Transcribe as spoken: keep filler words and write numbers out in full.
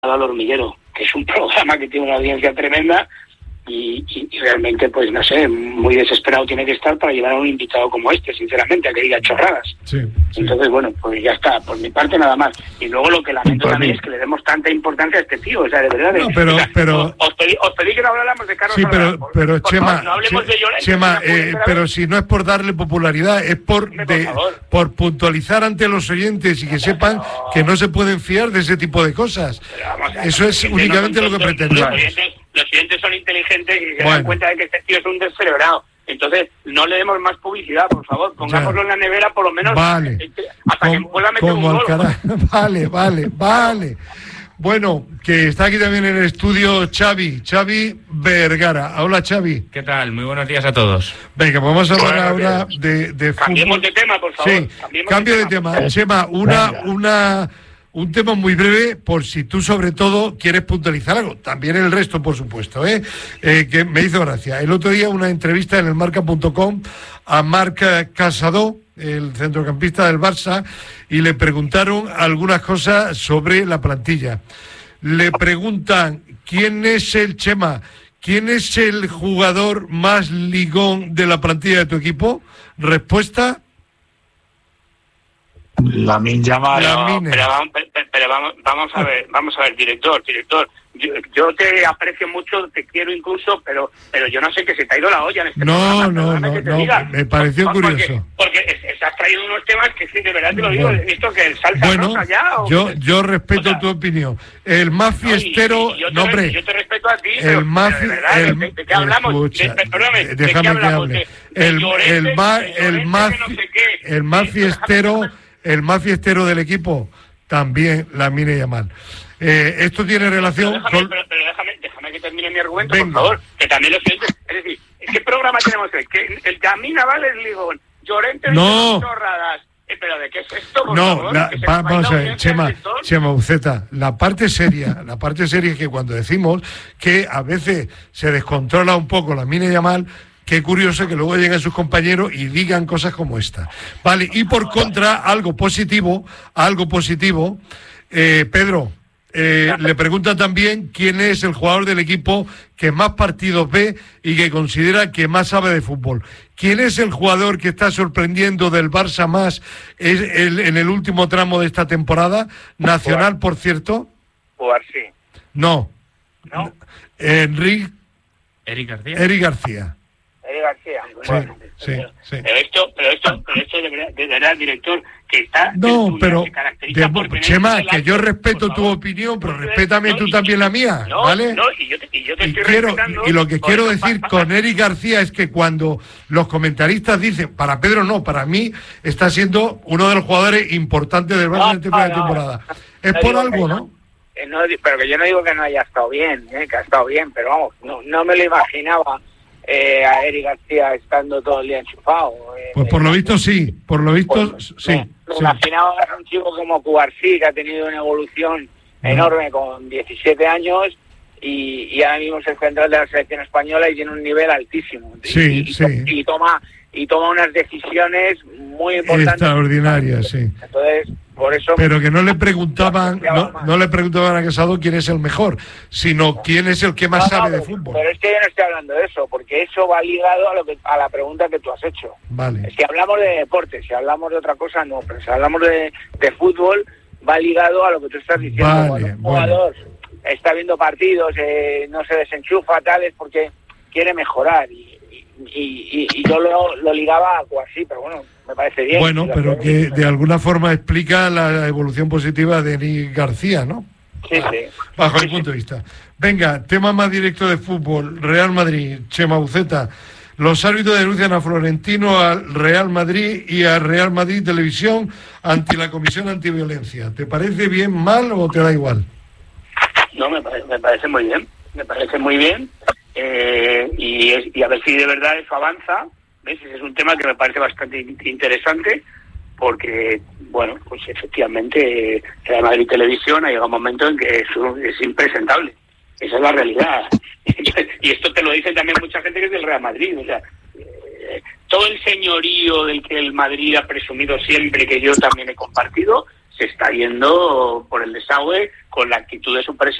al hormiguero, que es un programa que tiene una audiencia tremenda y, y, y realmente, pues no sé, muy desesperado tiene que estar para llevar a un invitado como este, sinceramente, a que diga chorradas. Sí, sí. Entonces, bueno, pues ya está, por mi parte nada más. Y luego lo que lamento Por también mí. es que le demos tanta importancia a este tío, o sea, de verdad. No, pero, o sea, pero... Os, os, pedí, os pedí que no habláramos de Carlos Sí, pero, Alcaraz, por- pero por Chema, favor, no hablemos de Llorente, Chema, si me eh, apuras, pero si no es por darle popularidad, es por, Hombre, por de, favor. por puntualizar ante los oyentes y que sepan No. que no se pueden fiar de ese tipo de cosas. Pero vamos a ver, Eso es los únicamente no lo son que tontos, pretendemos. Los oyentes, los oyentes son inteligentes y se Bueno. dan cuenta de que este tío es un descerebrado. Entonces, no le demos más publicidad, por favor. Pongámoslo en la nevera, por lo menos, Vale. este, hasta que Como- pueda meter un como gol. Alcaraz. Vale, vale, vale. Bueno, que está aquí también en el estudio Xavi, Xavi Vergara. Hola, Xavi. ¿Qué tal? Muy buenos días a todos. Venga, pues vamos a hablar Bueno, ahora de, de Cambiemos fútbol. de tema, por favor. Sí, Cambiemos cambio de tema. Chema, una, Venga. una, un tema muy breve, por si tú sobre todo quieres puntualizar algo. También el resto, por supuesto, ¿eh? Eh, que me hizo gracia. El otro día una entrevista en el marca punto com a Marc Casadó, el centrocampista del Barça, y le preguntaron algunas cosas sobre la plantilla. Le preguntan, ¿quién es el Chema? ¿Quién es el jugador más ligón de la plantilla de tu equipo? Respuesta... Lamine Yamal. La- No, Lamine. pero, vamos, pero, pero vamos, vamos a ver, vamos a ver, director, director. Yo, yo te aprecio mucho, te quiero incluso, pero pero yo no sé que se te ha ido la olla en este No, programa. no, perdóname no, que te no, diga. me pareció Porque- curioso. Porque, es- es- has traído unos temas que sí, de verdad te lo digo, Bueno. esto que el salsa Bueno, rosa ya. o yo, qué? yo respeto O sea, tu opinión. El más no, y- fiestero, y yo te, no, hombre, yo te respeto a ti, el pero, más pero de fi- verdad, el- ¿de, de qué hablamos? escucha, De- perdóname, ¿de qué déjame que hablamos? hable. De- de El, Llorente, el más, de el Llorente, más, que no fi- sé qué. el más Sí, pero déjame- fiestero, déjame- el más fiestero del equipo, también Lamine Yamal. Eh, esto tiene Pero relación déjame, con... pero, pero déjame, déjame que termine mi argumento, Venga. por favor, que también los clientes, es decir, ¿qué programa tenemos hoy? Que el Yamil Naval es ligón, Llorente No. dice chorradas. Eh, pero ¿de qué es esto, por No, favor? la- Que se va- nos vamos vaya a la ver, audiencia Chema, del sector. Chema Uceta, la parte seria, la parte seria es que cuando decimos que a veces se descontrola un poco la mina Yamal, qué curioso que luego lleguen sus compañeros y digan cosas como esta. Vale, y por contra, algo positivo, algo positivo, eh, Pedro, eh, le pregunta también quién es el jugador del equipo que más partidos ve y que considera que más sabe de fútbol. ¿Quién es el jugador que está sorprendiendo del Barça más es el- en el último tramo de esta temporada? Nacional, por cierto. Jugar sí, No. ¿no? Enrique Eric García. Eric García. Eric García. Sí, Bueno, sí, pero, sí. pero esto, pero esto, pero esto de verdad, de verdad, director, que está... No, tertulia, pero, se caracteriza de- por tener Chema, un que yo delante, respeto por tu favor. opinión, pero No, respétame no, tú y- también y- la mía, no, ¿vale? No, y yo te, y yo te Y, estoy quiero, respetando. y lo que por quiero eso, decir pa- pa- con Eric García es que cuando los comentaristas dicen, para Pedro no, para mí está siendo uno de los jugadores importantes del Barça en esta primera no, temporada. Es no por digo algo, que ¿no? Eh, no, pero que yo no digo que no haya estado bien, eh, que ha estado bien, pero vamos, no, no me lo imaginaba eh, a Eric García estando todo el día enchufado. eh, Pues por lo eh, visto sí, por lo visto pues, sí. Me, me sí. imaginaba a un chico como Cubarsí, que ha tenido una evolución enorme con diecisiete años y, y ahora mismo es el central de la selección española y tiene un nivel altísimo. Y- Sí, y, sí. y toma y toma unas decisiones muy importantes. Extraordinarias, sí. Entonces, por eso... Pero que no le preguntaban, no, no le preguntaban a Casado quién es el mejor, sino quién es el que más No, no, sabe de pero- fútbol. Pero es que yo no estoy hablando de eso, porque eso va ligado a lo que a la pregunta que tú has hecho. Vale. Si hablamos de deporte, si hablamos de otra cosa, no, pero si hablamos de, de fútbol, va ligado a lo que tú estás diciendo. Vale, Cuando un bueno. jugador está viendo partidos, eh, no se desenchufa, tal, es porque quiere mejorar. Y, y, y, y yo lo, lo ligaba a así, pero bueno, me parece bien. Bueno, Lo pero que de alguna forma explica la evolución positiva de Eric García, ¿no? Sí, sí. Bajo Sí, mi sí. punto de vista. Venga, tema más directo de fútbol. Real Madrid, Chema Uceta. Los árbitros denuncian a Florentino, al Real Madrid y a Real Madrid Televisión ante la Comisión Antiviolencia. ¿Te parece bien, mal o te da igual? No, me parece, me parece muy bien, me parece muy bien. Eh, y, es- y a ver si de verdad eso avanza. ¿Ves? Ese es un tema que me parece bastante in- interesante porque, bueno, pues efectivamente eh, Real Madrid Televisión ha llegado un momento en que es, un- es impresentable. Esa es la realidad. Y esto te lo dice también mucha gente que es del Real Madrid. O sea, eh, todo el señorío del que el Madrid ha presumido siempre, que yo también he compartido, se está yendo por el desagüe con la actitud de su presidente.